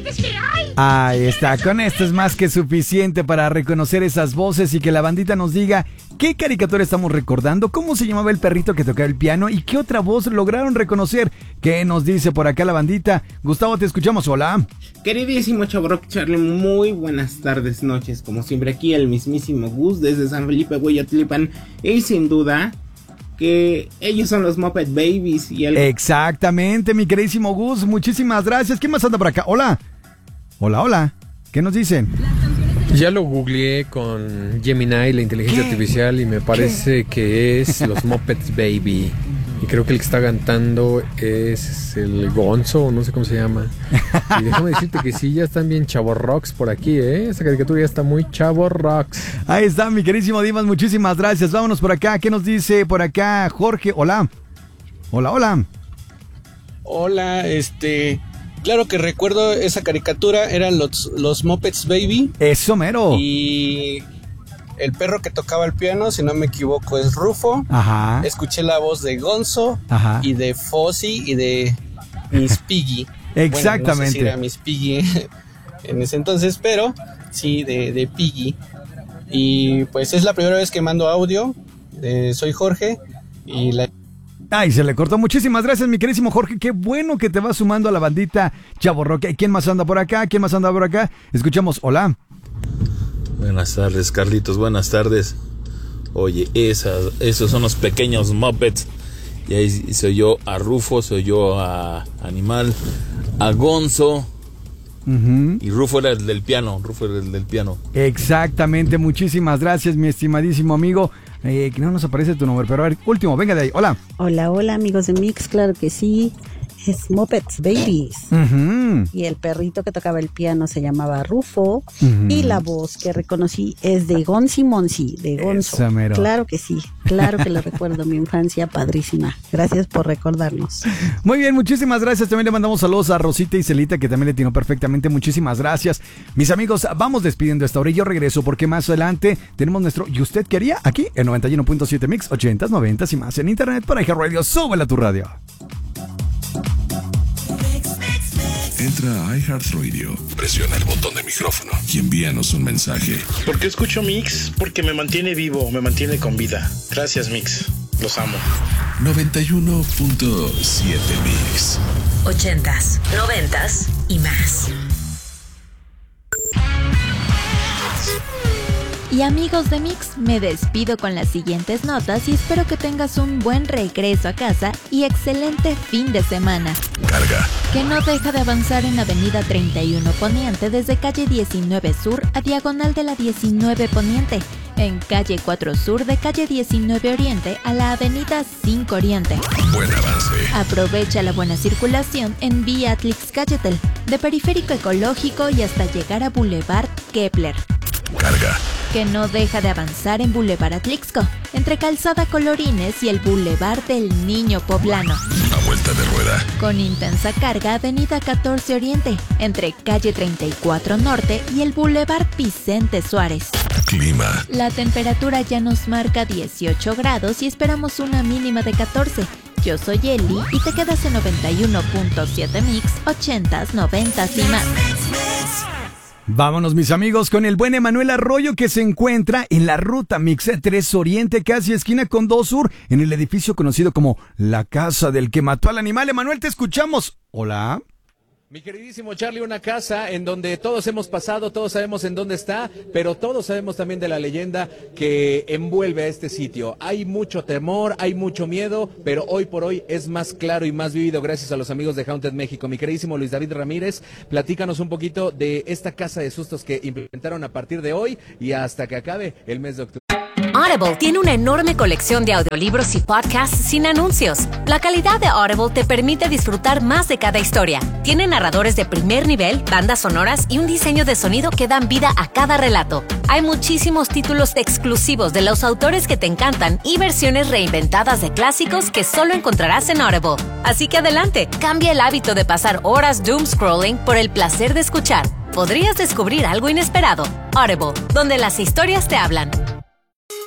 juguetes que hay. Ahí está, con esto es más que suficiente para reconocer esas voces y que la bandita nos diga qué caricatura estamos recordando, cómo se llamaba el perrito que tocaba el piano y qué otra voz lograron reconocer. ¿Qué nos dice por acá la bandita? Gustavo, te escuchamos, hola. Queridísimo Chabroc Charlie, muy buenas tardes, noches, como siempre aquí el mismísimo Gus desde San Felipe, Hueyotlipan, y sin duda que ellos son los Muppet Babies y el... Exactamente, mi queridísimo Gus, muchísimas gracias. ¿Quién más anda por acá? Hola. Hola. ¿Qué nos dicen? Ya lo googleé con Gemini, la inteligencia artificial, y me parece que es los Muppets Baby. Y creo que el que está cantando es el Gonzo, no sé cómo se llama. Y déjame decirte que sí, ya están bien chavorrocks por aquí, ¿eh? Esa caricatura ya está muy chavorrocks. Ahí está, mi queridísimo Dimas, muchísimas gracias. Vámonos por acá. ¿Qué nos dice por acá Jorge? Hola. Hola. Hola, claro que recuerdo esa caricatura, eran los Muppets Baby. Eso mero. Y el perro que tocaba el piano, si no me equivoco, es Rufo. Ajá. Escuché la voz de Gonzo. Ajá. Y de Fozzie y de Miss Piggy. Exactamente. Bueno, no sé si era Miss Piggy en ese entonces, pero sí, de Piggy. Y pues es la primera vez que mando audio. Soy Jorge y Ay, se le cortó. Muchísimas gracias, mi queridísimo Jorge. Qué bueno que te vas sumando a la bandita Chavorroca. ¿Quién más anda por acá? Escuchamos, hola. Buenas tardes, Carlitos, buenas tardes. Oye, esos son los pequeños Muppets. Y ahí soy yo a Rufo, soy yo a Animal, a Gonzo. Uh-huh. Y Rufo era el del piano, Exactamente, muchísimas gracias, mi estimadísimo amigo. Que no nos aparece tu nombre, pero a ver, último, venga de ahí, hola. Hola, amigos de Mix, claro que sí. Es Muppets Babies. Uh-huh. Y el perrito que tocaba el piano se llamaba Rufo. Uh-huh. Y la voz que reconocí es de Gonzi Monzi, de Gonzo. Claro que sí, claro que lo recuerdo, mi infancia padrísima. Gracias por recordarnos. Muy bien, muchísimas gracias. También le mandamos saludos a Rosita y Celita, que también le atinó perfectamente. Muchísimas gracias. Mis amigos, vamos despidiendo esta hora y yo regreso porque más adelante tenemos nuestro ¿Y usted qué haría? Aquí en 91.7 Mix, 80s, 90s y más en internet para iHeartRadio. Súbele a tu radio. Entra a iHeartRadio, presiona el botón de micrófono y envíanos un mensaje. ¿Por qué escucho Mix? Porque me mantiene vivo, me mantiene con vida. Gracias, Mix. Los amo. 91.7 Mix. 80s, 90s y más. Y amigos de Mix, me despido con las siguientes notas y espero que tengas un buen regreso a casa y excelente fin de semana. Carga. Que no deja de avanzar en Avenida 31 Poniente desde calle 19 Sur a diagonal de la 19 Poniente. En calle 4 Sur de calle 19 Oriente a la avenida 5 Oriente. Buen avance. Aprovecha la buena circulación en vía Atlix-Cayetel, de Periférico Ecológico y hasta llegar a Boulevard Kepler. Carga. Que no deja de avanzar en Boulevard Atlixco, entre Calzada Colorines y el Boulevard del Niño Poblano. A vuelta de rueda. Con intensa carga, avenida 14 Oriente, entre calle 34 Norte y el Boulevard Vicente Suárez. Clima. La temperatura ya nos marca 18 grados y esperamos una mínima de 14. Yo soy Eli y te quedas en 91.7 Mix, 80s, 90s y más. Vámonos, mis amigos, con el buen Emanuel Arroyo, que se encuentra en la ruta Mix 3 Oriente, casi esquina con 2 Sur, en el edificio conocido como la casa del que mató al animal. Emanuel, te escuchamos. Hola. Mi queridísimo Charlie, una casa en donde todos hemos pasado, todos sabemos en dónde está, pero todos sabemos también de la leyenda que envuelve a este sitio. Hay mucho temor, hay mucho miedo, pero hoy por hoy es más claro y más vivido gracias a los amigos de Haunted México. Mi queridísimo Luis David Ramírez, platícanos un poquito de esta casa de sustos que implementaron a partir de hoy y hasta que acabe el mes de octubre. Audible tiene una enorme colección de audiolibros y podcasts sin anuncios. La calidad de Audible te permite disfrutar más de cada historia. Tiene narradores de primer nivel, bandas sonoras y un diseño de sonido que dan vida a cada relato. Hay muchísimos títulos exclusivos de los autores que te encantan y versiones reinventadas de clásicos que solo encontrarás en Audible. Así que adelante, cambia el hábito de pasar horas doom scrolling por el placer de escuchar. Podrías descubrir algo inesperado. Audible, donde las historias te hablan.